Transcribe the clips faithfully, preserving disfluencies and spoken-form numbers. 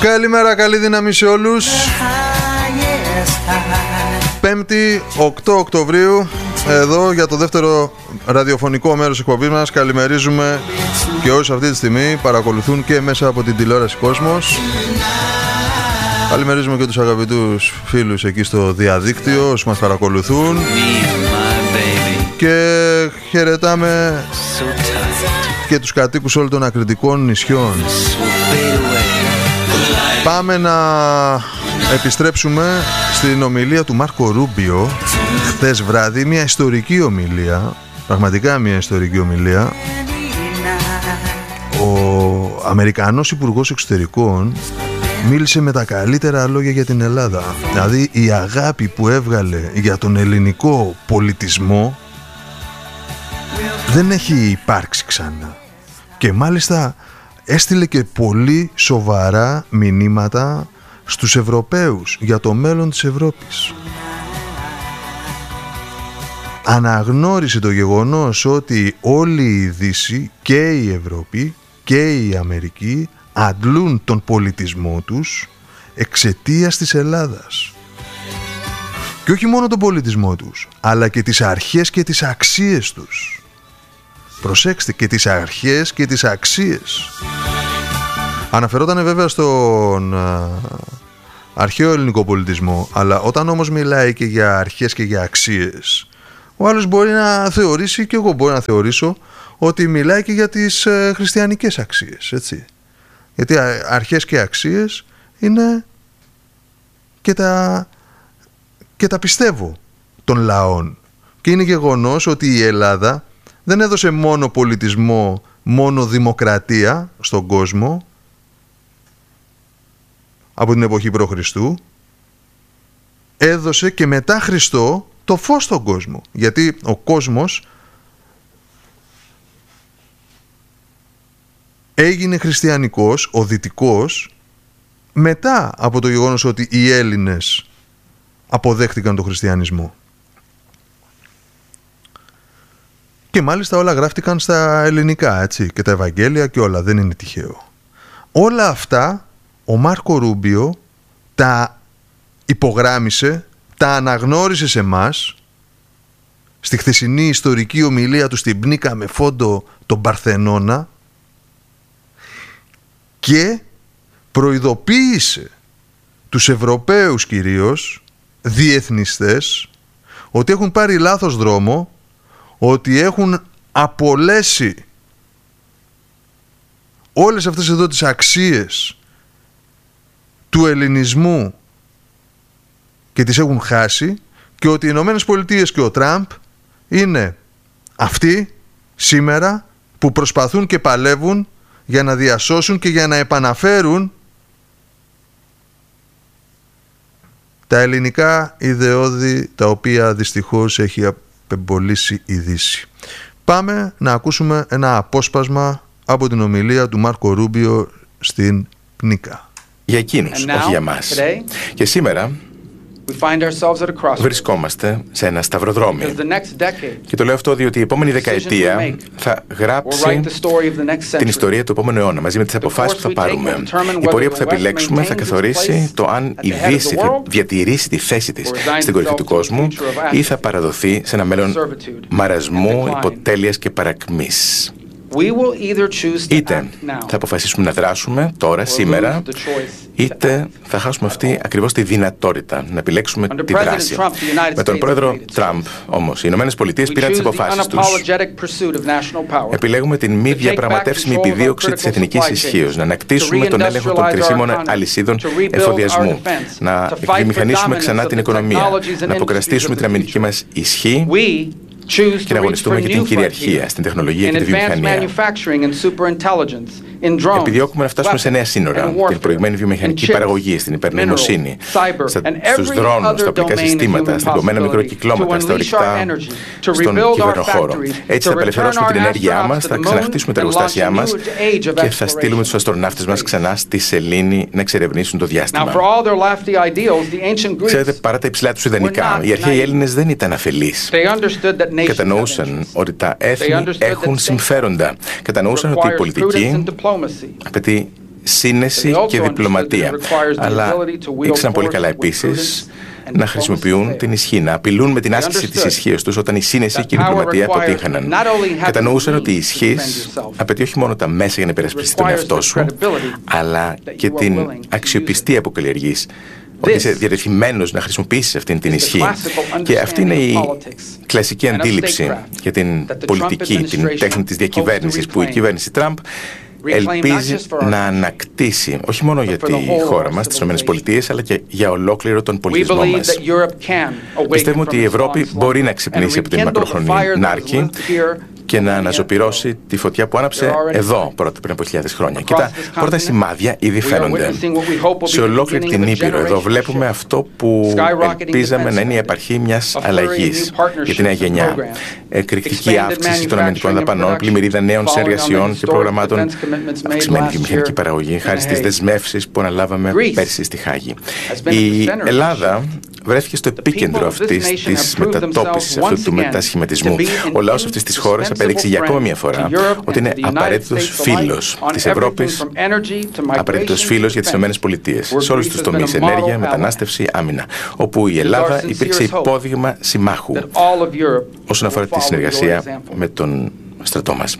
Καλημέρα, καλή δύναμη σε όλους. Πέμπτη, οκτώ Οκτωβρίου, εδώ για το δεύτερο ραδιοφωνικό μέρος εκπομπής μας. Καλημερίζουμε και όσοι αυτή τη στιγμή παρακολουθούν και μέσα από την τηλεόραση Κόσμος. Καλημερίζουμε και τους αγαπητούς φίλους εκεί στο διαδίκτυο, όσοι μας παρακολουθούν. Και χαιρετάμε και τους κατοίκους όλων των ακριτικών νησιών. Πάμε να επιστρέψουμε στην ομιλία του Μάρκο Ρούμπιο χθες βράδυ, μια ιστορική ομιλία, πραγματικά μια ιστορική ομιλία. Ο Αμερικανός Υπουργός Εξωτερικών μίλησε με τα καλύτερα λόγια για την Ελλάδα. Δηλαδή η αγάπη που έβγαλε για τον ελληνικό πολιτισμό δεν έχει υπάρξει ξανά. Και μάλιστα έστειλε και πολύ σοβαρά μηνύματα στους Ευρωπαίους για το μέλλον της Ευρώπης. Αναγνώρισε το γεγονός ότι όλη η Δύση και η Ευρώπη και η Αμερική αντλούν τον πολιτισμό τους εξαιτίας της Ελλάδας. Και όχι μόνο τον πολιτισμό τους, αλλά και τις αρχές και τις αξίες τους. Προσέξτε, και τις αρχές και τις αξίες. Αναφερόταν βέβαια στον α, αρχαίο ελληνικό πολιτισμό, αλλά όταν όμως μιλάει και για αρχές και για αξίες, ο άλλος μπορεί να θεωρήσει, και εγώ μπορώ να θεωρήσω, ότι μιλάει και για τις ε, χριστιανικές αξίες, έτσι. Γιατί αρχές και αξίες είναι και τα, και τα πιστεύω των λαών. Και είναι γεγονός ότι η Ελλάδα δεν έδωσε μόνο πολιτισμό, μόνο δημοκρατία στον κόσμο από την εποχή π.Χ. Έδωσε και μετά Χριστό το φως στον κόσμο. Γιατί ο κόσμος έγινε χριστιανικός, ο δυτικός, μετά από το γεγονός ότι οι Έλληνες αποδέχτηκαν τον χριστιανισμό. Και μάλιστα όλα γράφτηκαν στα ελληνικά, έτσι, και τα Ευαγγέλια και όλα, δεν είναι τυχαίο. Όλα αυτά ο Μάρκο Ρούμπιο τα υπογράμμισε, τα αναγνώρισε σε μας στη χθεσινή ιστορική ομιλία του στην Πνίκα με φόντο τον Παρθενώνα και προειδοποίησε τους Ευρωπαίους κυρίως διεθνιστές ότι έχουν πάρει λάθος δρόμο, ότι έχουν απολέσει όλες αυτές εδώ τις αξίες του ελληνισμού και τις έχουν χάσει, και ότι οι Ηνωμένες Πολιτείες και ο Τραμπ είναι αυτοί σήμερα που προσπαθούν και παλεύουν για να διασώσουν και για να επαναφέρουν τα ελληνικά ιδεώδη, τα οποία δυστυχώς έχει απεμπολίσει η Δύση. Πάμε να ακούσουμε ένα απόσπασμα από την ομιλία του Μάρκο Ρούμπιο στην Πνίκα. Για εκείνους, όχι για μας. Και σήμερα βρισκόμαστε σε ένα σταυροδρόμι. Και το λέω αυτό διότι η επόμενη δεκαετία θα γράψει την ιστορία του επόμενου αιώνα μαζί με τις αποφάσεις που θα πάρουμε. Η πορεία που θα επιλέξουμε θα καθορίσει το αν η Δύση θα διατηρήσει τη θέση της στην κορυφή του κόσμου ή θα παραδοθεί σε ένα μέλλον μαρασμού, υποτέλειας και παρακμής. Είτε θα αποφασίσουμε να δράσουμε τώρα, σήμερα, είτε θα χάσουμε αυτή ακριβώς τη δυνατότητα να επιλέξουμε τη δράση. Με τον πρόεδρο Τραμπ, όμως, οι Ηνωμένες Πολιτείες πήραν τις αποφάσεις τους. Επιλέγουμε την μη διαπραγματεύσιμη επιδίωξη της εθνικής ισχύως, να ανακτήσουμε τον έλεγχο των κρισίμων αλυσίδων εφοδιασμού, να εκβιομηχανίσουμε ξανά την οικονομία, να αποκαταστήσουμε την αμυντική μας ισχύ και να αγωνιστούμε για την κυριαρχία στην τεχνολογία και τη βιομηχανία. Επιδιώκουμε να φτάσουμε σε νέα σύνορα, την προηγμένη βιομηχανική παραγωγή, στην υπερνοημοσύνη, στους δρόνους, στα οπλικά συστήματα, στα κομμένα μικροκυκλώματα, στα ορυκτά, στον κυβερνοχώρο. Έτσι θα απελευθερώσουμε την ενέργειά μας, θα ξαναχτίσουμε τα εργοστάσια μας και θα στείλουμε τους αστροναύτες μας ξανά στη σελήνη να εξερευνήσουν το διάστημα. Ξέρετε, παρά τα υψηλά τους ιδανικά, οι αρχαίοι Έλληνες δεν ήταν αφελείς. Κατανοούσαν ότι τα έθνη έχουν συμφέροντα. Κατανοούσαν ότι η πολιτική απαιτεί σύνεση και διπλωματία. Αλλά ήξεραν πολύ καλά επίσης να χρησιμοποιούν την ισχύ, να απειλούν με την άσκηση της ισχύως τους όταν η σύνεση και η διπλωματία αποτύχαναν. Κατανοούσαν ότι η ισχύς απαιτεί όχι μόνο τα μέσα για να υπερασπιστεί τον εαυτό σου, αλλά και την αξιοπιστία που καλλιεργείς. Ότι είσαι διατεθειμένος να χρησιμοποιήσεις αυτήν την ισχύ. Και αυτή είναι η κλασική αντίληψη για την πολιτική, την τέχνη της διακυβέρνησης, που η κυβέρνηση Τραμπ ελπίζει να ανακτήσει, όχι μόνο για τη χώρα μας, τις ΗΠΑ, αλλά και για ολόκληρο τον πολιτισμό μας. Πιστεύουμε ότι η Ευρώπη μπορεί να ξυπνήσει από την μακροχρονή νάρκη και να αναζωπυρώσει τη φωτιά που άναψε εδώ πρώτα πριν από χιλιάδες χρόνια. Και τα πρώτα σημάδια ήδη φαίνονται. Σε ολόκληρη την Ήπειρο εδώ βλέπουμε αυτό που ελπίζαμε να είναι η επαρχή μιας αλλαγής για τη νέα γενιά. Εκρηκτική αύξηση των αμυντικών δαπανών, πλημμυρίδα νέων συνεργασιών και προγραμμάτων, αυξημένη βιομηχανική παραγωγή, χάρη στις δεσμεύσεις που αναλάβαμε πέρσι στη Χάγη. Η Ελλάδα βρέθηκε στο επίκεντρο αυτής της μετατόπισης, αυτού του μετασχηματισμού. Ο λαός αυτής της χώρας απέδειξε για ακόμα μια φορά ότι είναι απαραίτητος φίλος της Ευρώπης, απαραίτητος φίλος για τις ΗΠΑ, σε όλους τους τομείς, ενέργεια, μετανάστευση, άμυνα, όπου η Ελλάδα υπήρξε υπόδειγμα συμμάχου όσον αφορά τη συνεργασία με τον στρατό μας.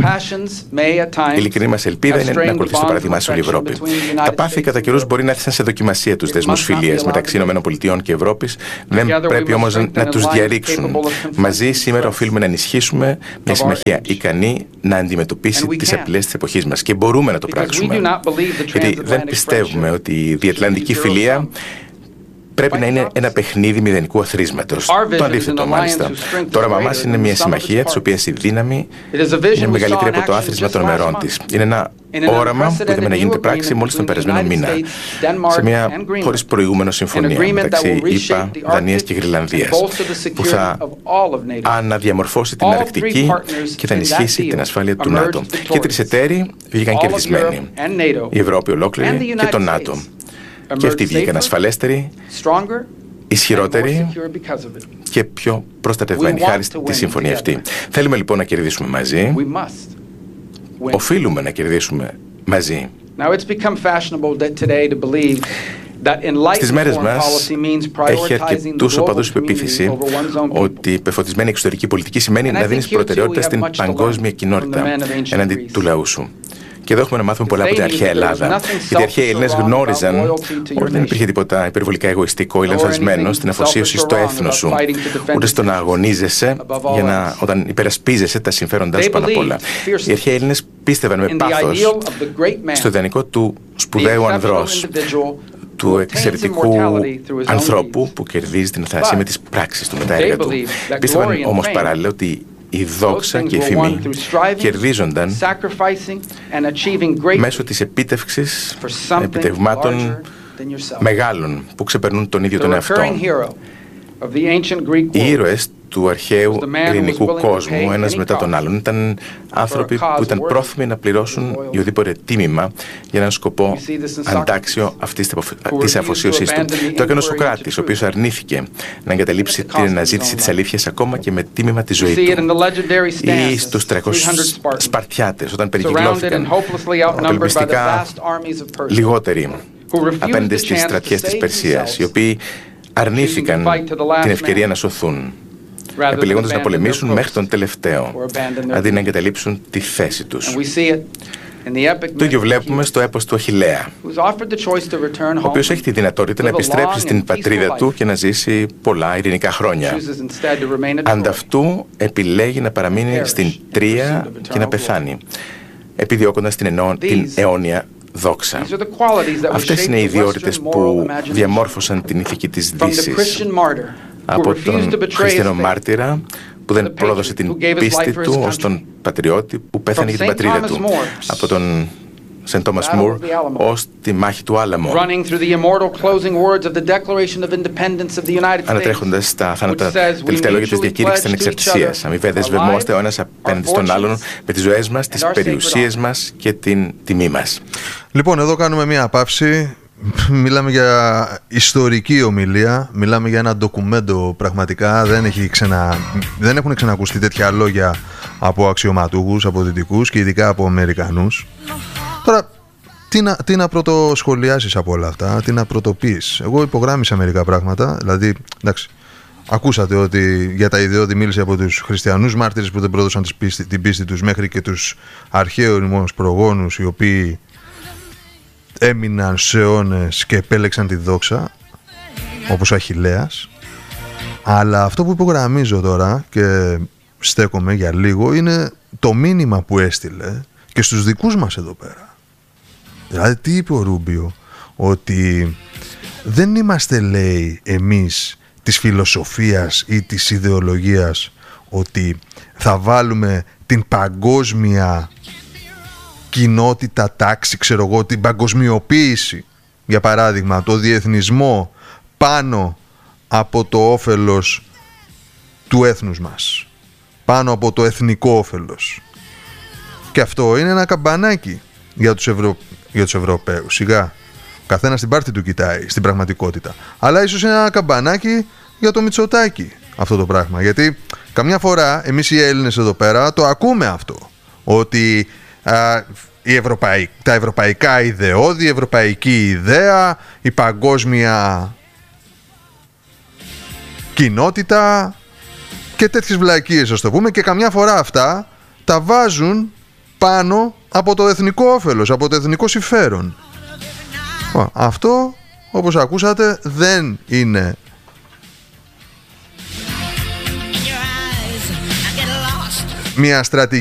Η ειλικρινή μας ελπίδα είναι να ακολουθήσει το παράδειγμα σε όλη η Ευρώπη. Τα πάθη κατά καιρούς μπορεί να έθεσαν σε δοκιμασία τους δεσμούς φιλίας μεταξύ ΗΠΑ και Ευρώπης, δεν πρέπει όμως να τους διαρρήξουν. Μαζί σήμερα οφείλουμε να ενισχύσουμε μια συμμαχία ικανή να αντιμετωπίσει τις απειλές της εποχής μας και μπορούμε να το πράξουμε. Γιατί δεν πιστεύουμε ότι η διατλαντική φιλία πρέπει να είναι ένα παιχνίδι μηδενικού αθροίσματος. Το αντίθετο, μάλιστα. Το όραμά μας είναι μια συμμαχία της οποίας η δύναμη είναι μεγαλύτερη από το άθροισμα των μερών της. Είναι ένα όραμα που είδαμε να γίνεται πράξη μόλις τον περασμένο μήνα, σε μια χωρίς προηγούμενο συμφωνία μεταξύ ΗΠΑ, Δανίας και Γροιλανδίας, που θα αναδιαμορφώσει την Αρκτική και θα ενισχύσει την ασφάλεια του ΝΑΤΟ. Και τρεις εταίροι βγήκαν κερδισμένοι. Η Ευρώπη ολόκληρη και το ΝΑΤΟ. Και αυτοί βγήκαν ασφαλέστεροι, ισχυρότεροι και πιο προστατευμένοι χάρη στη συμφωνία αυτή. Θέλουμε λοιπόν να κερδίσουμε μαζί. Οφείλουμε να κερδίσουμε μαζί. Στις μέρες μας έχει αρκετούς οπαδούς η πεποίθηση ότι η πεφωτισμένη εξωτερική πολιτική σημαίνει να δίνεις προτεραιότητα στην παγκόσμια κοινότητα εναντί του λαού σου. Και εδώ έχουμε να μάθουμε πολλά από την αρχαία Ελλάδα. Γιατί οι αρχαίοι Έλληνες γνώριζαν ότι δεν υπήρχε τίποτα υπερβολικά εγωιστικό ή λανθασμένο στην αφοσίωση στο έθνος σου, ούτε στο να αγωνίζεσαι για να, όταν υπερασπίζεσαι τα συμφέροντά σου πάνω απ' όλα. Οι αρχαίοι Έλληνες πίστευαν με πάθος στο ιδανικό του σπουδαίου ανδρός, του εξαιρετικού ανθρώπου που κερδίζει την αθανασία με τις πράξεις του, με τα έργα του. Πίστευαν όμως παράλληλα ότι η δόξα και η φημή κερδίζονταν μέσω της επίτευξης επιτευγμάτων μεγάλων που ξεπερνούν τον ίδιο τον εαυτό. Οι ήρωες του αρχαίου ελληνικού κόσμου, ένας μετά τον άλλον, ήταν άνθρωποι που ήταν πρόθυμοι να πληρώσουν οποιοδήποτε τίμημα για έναν σκοπό αντάξιο αυτής της αφοσίωσης του. Το έκανε ο Σωκράτης, ο οποίος αρνήθηκε να εγκαταλείψει την αναζήτηση της αλήθειας ακόμα και με τίμημα τη ζωή του. Ή στους τριακόσιους Σπαρτιάτες, όταν περικυκλώθηκαν απελπιστικά λιγότεροι απέναντι στις στρατιές της Περσίας, οι οποίοι αρνήθηκαν την ευκαιρία να σωθούν, επιλέγοντας να πολεμήσουν μέχρι τον τελευταίο, αντί να εγκαταλείψουν τη θέση τους. Το ίδιο βλέπουμε στο έπος του Αχιλλέα, ο οποίος έχει τη δυνατότητα να επιστρέψει στην πατρίδα του και να ζήσει πολλά ειρηνικά χρόνια. Ανταυτού επιλέγει να παραμείνει στην Τρία και να πεθάνει, επιδιώκοντας την, ενό, την αιώνια δόξα. Αυτές είναι οι ιδιότητες που διαμόρφωσαν την ηθική της Δύσης. Από τον χριστιανό μάρτυρα που δεν πρόδωσε την πίστη του ως τον πατριώτη που πέθανε για την πατρίδα του. Από τον Σεντ Τόμας Μουρ ως τη μάχη του Άλαμο, ανατρέχοντας τα θάνατα τελευταία λόγια της διακήρυξης της ανεξαρτησίας. Αμοιβαία δεσμευόμαστε ο ένας απέναντι στον άλλον με τις ζωές μας, τις περιουσίες μας και την τιμή μας. Λοιπόν, εδώ κάνουμε μία παύση. Μιλάμε για ιστορική ομιλία, μιλάμε για ένα ντοκουμέντο πραγματικά. Δεν, έχει ξανα... δεν έχουν ξανακουστεί τέτοια λόγια από αξιωματούχους, από δυτικούς και ειδικά από Αμερικανούς. Τώρα, Τι να, τι να πρωτοσχολιάσεις από όλα αυτά, τι να πρωτοπείς. Εγώ υπογράμμισα μερικά πράγματα, δηλαδή, εντάξει, ακούσατε ότι για τα ιδεώδη μίλησε από τους χριστιανούς μάρτυρες που δεν πρόδωσαν πίστη, την πίστη τους, μέχρι και τους αρχαίους προγόνους οι οποίοι έμειναν σε αιώνες και επέλεξαν τη δόξα, όπως ο Αχιλλέας. Αλλά αυτό που υπογραμμίζω τώρα και στέκομαι για λίγο είναι το μήνυμα που έστειλε και στους δικούς μας εδώ πέρα. Δηλαδή τι είπε ο Ρούμπιο? Ότι δεν είμαστε, λέει, εμείς της φιλοσοφίας ή της ιδεολογίας ότι θα βάλουμε την παγκόσμια κοινότητα, τάξη, ξέρω εγώ, την παγκοσμιοποίηση, για παράδειγμα, το διεθνισμό πάνω από το όφελος του έθνους μας, πάνω από το εθνικό όφελος. Και αυτό είναι ένα καμπανάκι για τους, Ευρω... για τους Ευρωπαίους. Σιγά, ο καθένας την πάρτη του κοιτάει στην πραγματικότητα. Αλλά ίσως είναι ένα καμπανάκι για το Μητσοτάκη αυτό το πράγμα. Γιατί καμιά φορά εμείς οι Έλληνες εδώ πέρα το ακούμε αυτό, ότι α, η Ευρωπαϊ... τα ευρωπαϊκά ιδεώδη, η ευρωπαϊκή ιδέα, η παγκόσμια κοινότητα και τέτοιες βλακίες, ας το πούμε, και καμιά φορά αυτά τα βάζουν πάνω από το εθνικό όφελος, από το εθνικό συμφέρον. Αυτό, όπως ακούσατε, δεν είναι μια στρατηγική